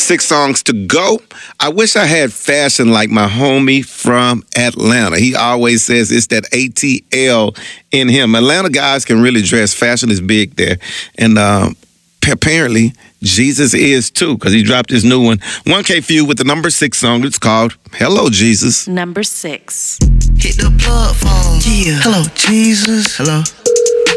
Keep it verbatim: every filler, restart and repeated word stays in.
six songs to go. I wish I had fashion like my homie from Atlanta. He always says it's that A T L in him. Atlanta guys can really dress. Fashion is big there. And um, apparently, Jesus is too, because he dropped his new one. one K Feud with the number six song. It's called Hello, Jesus. Number six. Hit the plug phone. Yeah. Hello, Jesus. Hello.